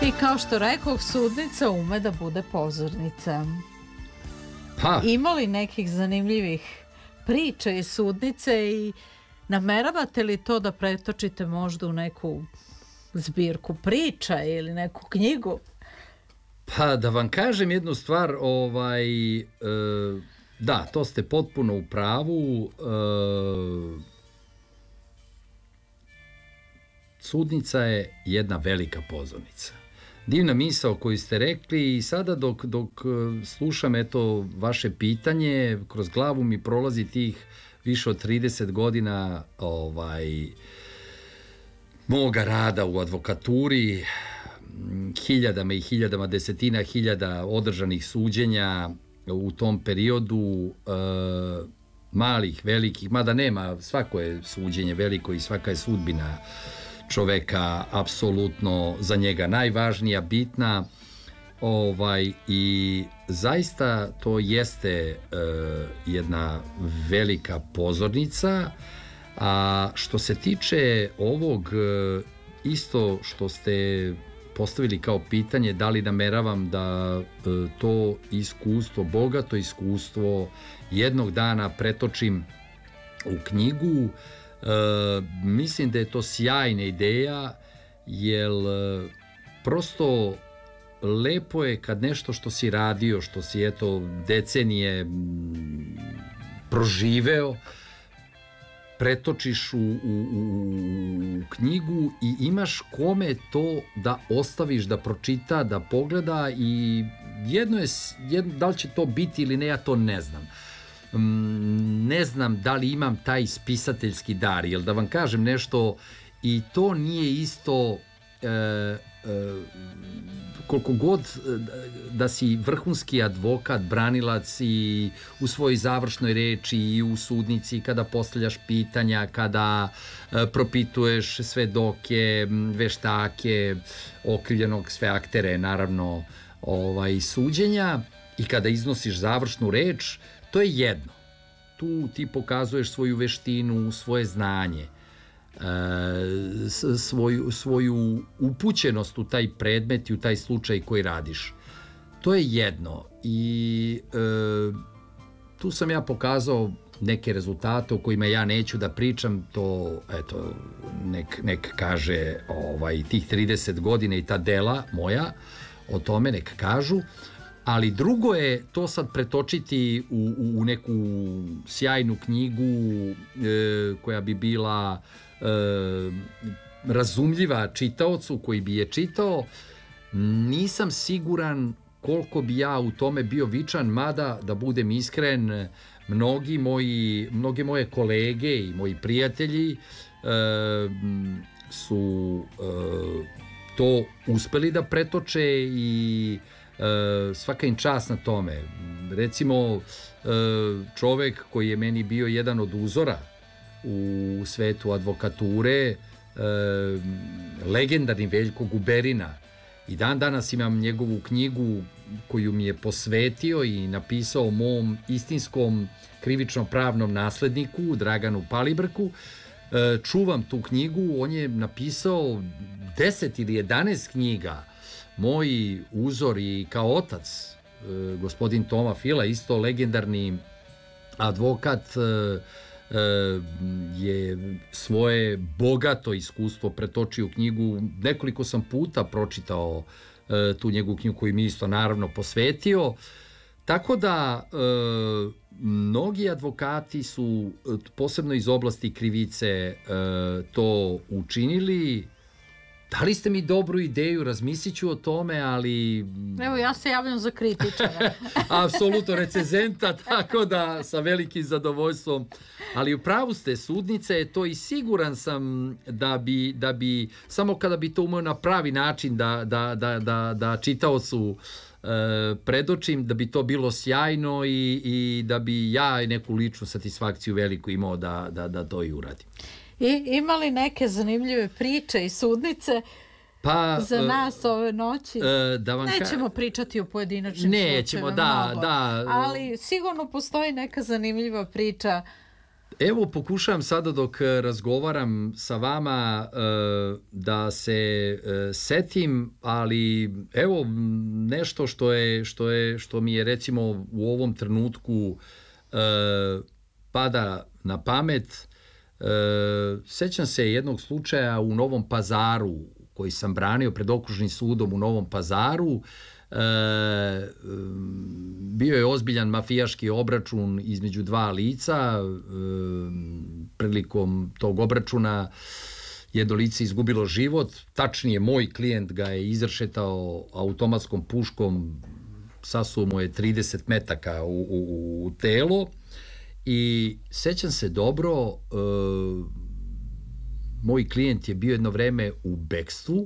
I kao što rekoh, sudnica ume da bude pozornica. Ima li nekih zanimljivih priča iz sudnice i nameravate li to da pretočite možda u neku zbirku priča ili neku knjigu? Pa da vam kažem jednu stvar, da, to ste potpuno u pravu. Sudnica je jedna velika pozornica. Divna misao koju ste rekli i sada dok slušam vaše pitanje, kroz glavu mi prolazi tih više od 30 godina moga rada u advokaturi, hiljadama i hiljadama, desetina hiljada održanih suđenja u tom periodu, malih, velikih, mada nema, svako je suđenje veliko i svaka je sudbina čoveka apsolutno za njega najvažnija, bitna, i zaista to jeste jedna velika pozornica. A što se tiče ovog, isto što ste postavili kao pitanje, da li nameravam da to iskustvo, bogato iskustvo, jednog dana pretočim u knjigu. Mislim da je to sjajna ideja, jer prosto lepo je kad nešto što si radio, što si decenije proživeo, pretočiš u knjigu i imaš kome to da ostaviš, da pročita, da pogleda, i jedno je, da li će to biti ili ne, ja to ne znam. Ne znam da li imam taj spisateljski dar, jer da vam kažem nešto, i to nije isto, koliko god da si vrhunski advokat, branilac i u svojoj završnoj reči i u sudnici, kada postavljaš pitanja, kada propituješ svedoke, veštake, okrivljenog, sve aktere, naravno, suđenja, i kada iznosiš završnu reč, to je jedno. Tu ti pokazuješ svoju veštinu, svoje znanje, svoju upućenost u taj predmet i u taj slučaj koji radiš. To je jedno. I tu sam ja pokazao neke rezultate o kojima ja neću da pričam, to nek kaže tih 30 godina i ta dela moja, o tome nek kažu. Ali drugo je to sad pretočiti u neku sjajnu knjigu koja bi bila razumljiva čitaocu koji bi je čitao. Nisam siguran koliko bi ja u tome bio vičan, mada, da budem iskren, mnoge moje kolege i moji prijatelji su to uspeli da pretoče i svaka im čast na tome. Recimo, čovek koji je meni bio jedan od uzora u svetu advokature, legendarni Veljko Guberina, i dan danas imam njegovu knjigu koju mi je posvetio i napisao mom istinskom krivično-pravnom nasledniku Draganu Palibrku. Čuvam tu knjigu, on je napisao 10 ili 11 knjiga. Moj uzor i kao otac, gospodin Toma Fila, isto legendarni advokat, je svoje bogato iskustvo pretočio u knjigu. Nekoliko sam puta pročitao tu njegovu knjigu koju mi isto naravno posvetio. Tako da mnogi advokati su, posebno iz oblasti krivice, to učinili. Dali ste mi dobru ideju, razmislit ću o tome, ali... Evo, ja se javljam za kritičara. Apsolutno recenzenta, tako da sa velikim zadovoljstvom. Ali u pravu ste, sudnica je to, i siguran sam da bi samo kada bi to umeo na pravi način da čitaocu predočim, da bi to bilo sjajno i da bi ja neku ličnu satisfakciju veliku imao da to i uradim. I ima li neke zanimljive priče i sudnice za nas ove noći? Nećemo pričati o pojedinačnim slučajevima, da. Ali sigurno postoji neka zanimljiva priča Evo, pokušavam sada dok razgovaram sa vama da se setim, ali evo nešto što mi je recimo u ovom trenutku pada na pamet. Sećam se jednog slučaja u Novom Pazaru koji sam branio pred okružnim sudom u Novom Pazaru. Bio je ozbiljan mafijaški obračun između dva lica. Prilikom tog obračuna jedno lice izgubilo život. Tačnije, moj klijent ga je izrešetao automatskom puškom, sasuo mu je 30 metaka u telo. I sećam se dobro, moj klijent je bio jedno vreme u bekstvu.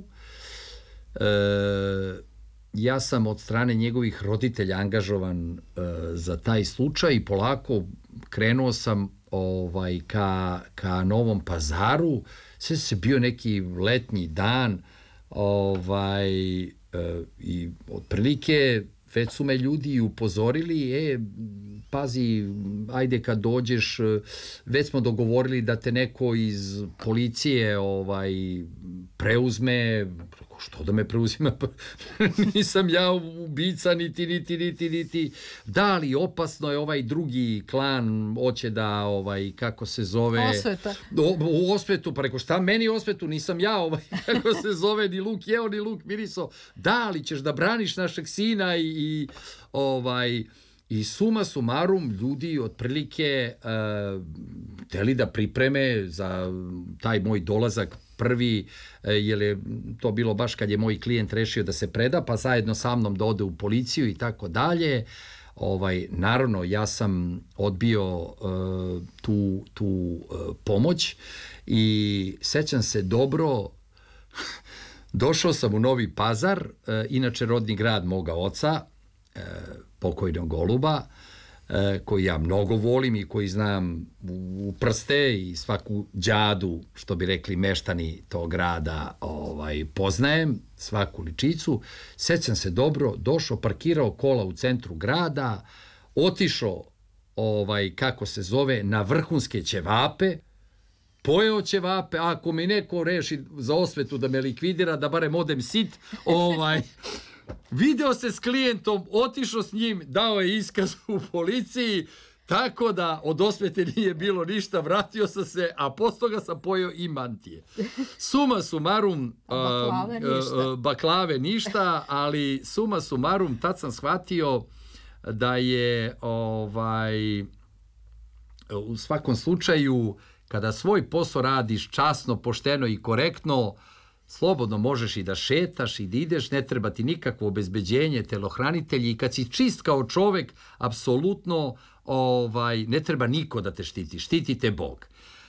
Ja sam od strane njegovih roditelja angažovan za taj slučaj i polako krenuo sam ka Novom Pazaru. Sve se bio neki letnji dan i otprilike već su me ljudi upozorili, pazi, ajde kad dođeš, već smo dogovorili da te neko iz policije preuzme. Što da me preuzima? Nisam ja ubica, niti. Da li opasno je ovaj drugi klan, hoće da, kako se zove... Osveta. U osvetu, pa reko, šta meni osvetu? Nisam ja, kako se zove, ni luk jeo, ni luk miriso. Da li ćeš da braniš našeg sina i suma sumarum, ljudi otprilike hteli da pripreme za taj moj dolazak prvi, jer je to bilo baš kad je moj klijent rešio da se preda, pa zajedno sa mnom da ode u policiju i tako dalje. Naravno, ja sam odbio tu pomoć i sećam se dobro, došao sam u Novi Pazar, inače rodni grad moga oca, pokojnog Goluba, koji ja mnogo volim i koji znam u prste i svaku đadu, što bi rekli meštani tog grada, poznajem, svaku ličicu. Sećam se dobro, došao, parkirao kola u centru grada, otišao, kako se zove, na vrhunske ćevape, pojeo ćevape, ako mi neko reši za osvetu da me likvidira, da barem odem sit, video se s klijentom, otišao s njim, dao je iskaz u policiji, tako da od osvete nije bilo ništa, vratio sam se, a posle toga sam pojeo i mantije. Suma sumarum, baklave ništa, ali suma sumarum, tad sam shvatio da je u svakom slučaju, kada svoj posao radiš časno, pošteno i korektno, slobodno možeš i da šetaš i da ideš, ne treba ti nikakvo obezbeđenje, telohranitelji, i kad si čist kao čovek, apsolutno ne treba niko da te štiti, štiti te Bog.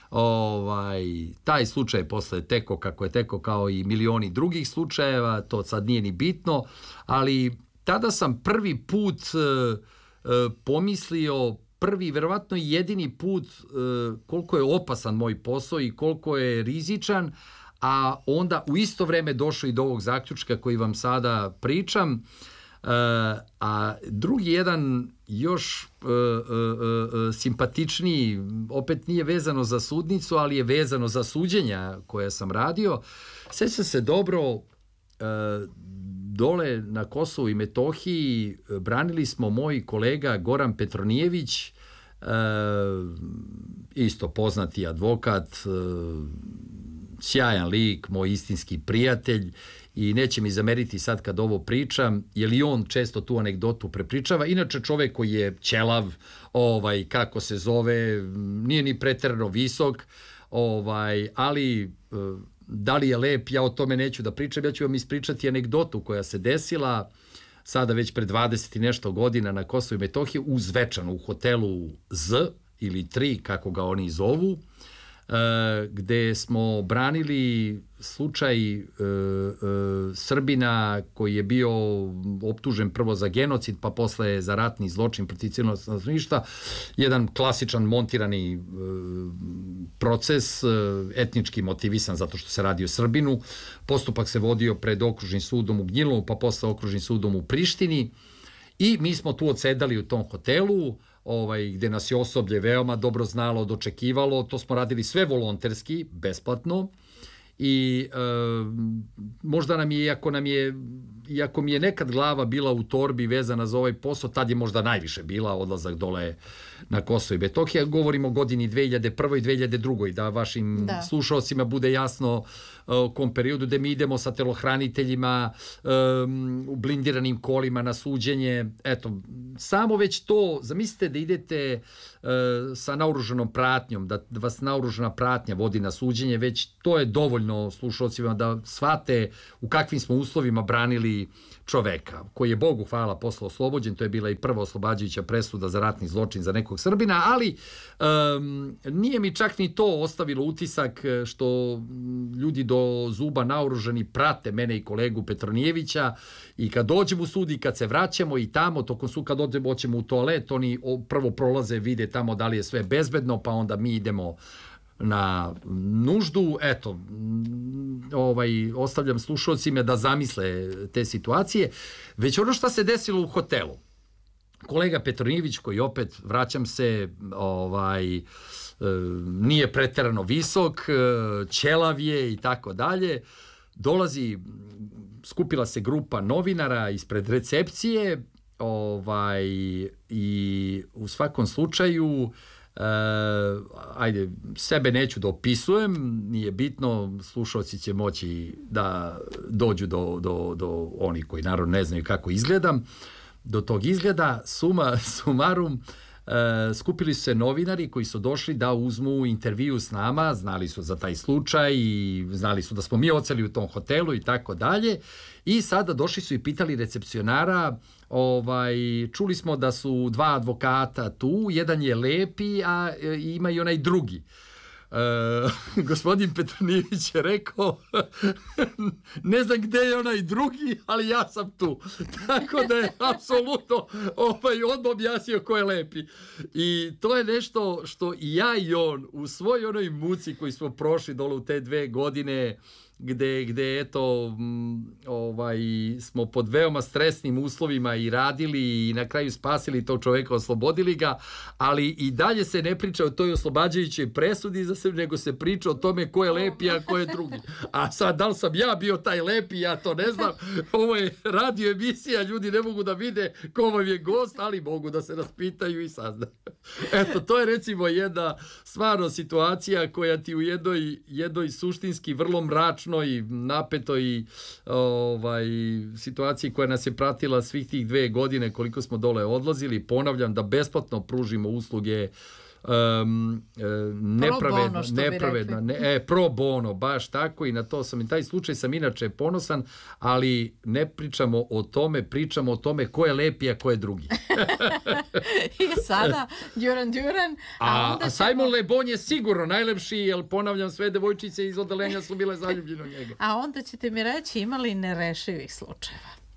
Taj slučaj posle teko kako je teko, kao i milioni drugih slučajeva, to sad nije ni bitno, ali tada sam prvi put pomislio, prvi, verovatno i jedini put, koliko je opasan moj posao i koliko je rizičan, a onda u isto vreme došao i do ovog zaključka koji vam sada pričam. A drugi jedan još simpatičniji, opet nije vezano za sudnicu, ali je vezano za suđenja koje sam radio. Sećam se dobro, dole na Kosovu i Metohiji branili smo moj kolega Goran Petronijević, isto poznati advokat, sjajan lik, moj istinski prijatelj, i neće mi zameriti sad kad ovo pričam, jer i on često tu anegdotu prepričava. Inače, čovek koji je ćelav, kako se zove, nije ni preterano visok, ali da li je lep, ja o tome neću da pričam. Ja ću vam ispričati anegdotu koja se desila sada već pred 20 i nešto godina na Kosovu i Metohiji, u Zvečanu, u hotelu Z ili 3, kako ga oni zovu, gde smo branili slučaj Srbina koji je bio optužen prvo za genocid, pa posle za ratni zločin protiv civilnog stanovništva. Jedan klasičan montirani proces, etnički motivisan zato što se radi o Srbinu. Postupak se vodio pred okružnim sudom u Gnjilovu, pa posle okružnim sudom u Prištini, i mi smo tu odsedali u tom hotelu. gde nas je osoblje veoma dobro znalo, dočekivalo. To smo radili sve volonterski, besplatno. I možda iako mi je nekad glava bila u torbi vezana za ovaj posao, tad je možda najviše bila odlazak dole na Kosovo i Metohiju. Govorimo o godini 2001. i 2002. Da vašim slušalcima bude jasno u kom periodu, gde mi idemo sa telohraniteljima u blindiranim kolima na suđenje. Eto, samo već to, zamislite da idete sa naoružanom pratnjom, da vas naoružana pratnja vodi na suđenje, već to je dovoljno slušalcima da shvate u kakvim smo uslovima branili čoveka, koji je Bogu hvala posle oslobođen. To je bila i prva oslobađajuća presuda za ratni zločin za nekog Srbina, ali nije mi čak ni to ostavilo utisak što ljudi do zuba naoružani prate mene i kolegu Petronijevića, i kad dođemo u sud i kad se vraćamo i tamo, tokom suda kad hoćemo u toalet, oni prvo prolaze, vide tamo da li je sve bezbedno, pa onda mi idemo na nuždu. Eto, ostavljam slušalcima da zamisle te situacije. Već ono što se desilo u hotelu. Kolega Petronijević, koji opet, vraćam se, nije preterano visok, ćelav je i tako dalje, dolazi, skupila se grupa novinara ispred recepcije, i u svakom slučaju, ajde, sebe neću da opisujem, nije bitno, slušalci će moći da dođu do onih koji naravno ne znaju kako izgledam, do tog izgleda. Suma sumarum, skupili su se novinari koji su došli da uzmu intervju s nama, znali su za taj slučaj i znali su da smo mi oceli u tom hotelu i tako dalje, i sada došli su i pitali recepcionara, čuli smo da su dva advokata tu, jedan je lepi, a ima i onaj drugi. Gospodin Petronijević je rekao, ne znam gde je onaj drugi, ali ja sam tu. Tako da je apsolutno odmah objasnio ko je lepi. I to je nešto što i ja i on u svoj onoj muci koji smo prošli dole u te 2 godine, gde eto, smo pod veoma stresnim uslovima i radili i na kraju spasili tog čoveka, oslobodili ga, ali i dalje se ne priča o toj oslobađajućoj presudi za sebe, nego se priča o tome ko je lepi, a ko je drugi. A sad, da li sam ja bio taj lepi, ja to ne znam. Ovo je radio emisija, ljudi ne mogu da vide ko vam je gost, ali mogu da se raspitaju i saznaju. Eto, to je recimo jedna stvarno situacija koja ti u jednoj suštinski vrlo mračnoj i napetoj situaciji koja nas je pratila svih tih 2 godine koliko smo dole odlazili. Ponavljam da besplatno pružimo usluge nepravedno, pro bono, baš tako, i na to sam, i taj slučaj sam inače ponosan, ali ne pričamo o tome, pričamo o tome ko je lepi, a ko je drugi. I sada Duran, a Simon Le Bon je sigurno najlepši, jer ponavljam, sve devojčice iz odelenja su bile zaljubljene u njega. A onda ćete mi reći, ima li nerešivih slučajeva?